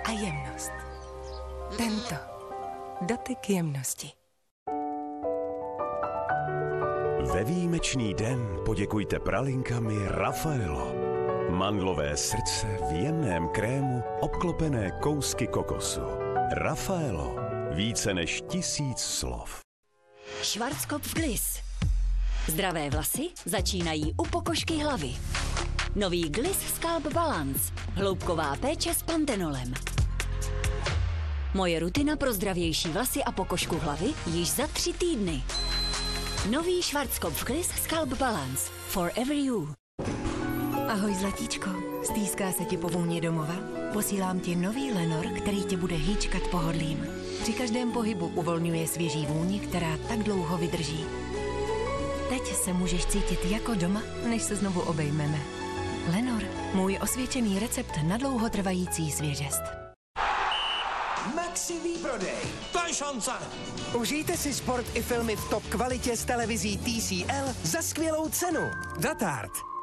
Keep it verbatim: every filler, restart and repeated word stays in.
a jemnost. Tento dotyk jemnosti. Ve výjimečný den poděkujte pralinkami Raffaello. Mandlové srdce v jemném krému obklopené kousky kokosu. Raffaello. Více než tisíc slov. Schwarzkopf Gliss. Zdravé vlasy začínají u pokožky hlavy. Nový Gliss Scalp Balance. Hloubková péče s pantenolem. Moje rutina pro zdravější vlasy a pokožku hlavy již za tři týdny. Nový Schwarzkopf Gliss Scalp Balance. Forever you. Ahoj zlatíčko, stýská se ti po vůni domova? Posílám ti nový Lenor, který tě bude hýčkat pohodlím. Při každém pohybu uvolňuje svěží vůni, která tak dlouho vydrží. Teď se můžeš cítit jako doma, než se znovu obejmeme. Lenor, můj osvědčený recept na dlouhotrvající svěžest. Maxi výprodej. To je šance. Užijte si sport i filmy v top kvalitě s televizí T C L za skvělou cenu. Datard.